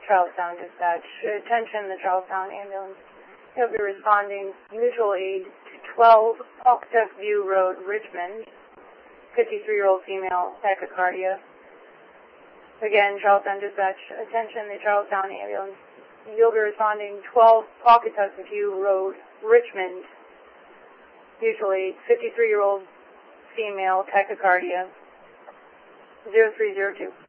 Charlestown Dispatch. Attention, the Charlestown ambulance. He'll be responding mutual aid to 12 Pawcatuck View Road, Richmond. 53-year-old female, tachycardia. Again, Charlestown Dispatch. Attention, the Charlestown ambulance. You'll be responding 12 Pawcatuck View Road, Richmond. Mutual aid, 53-year-old female, tachycardia. 0302.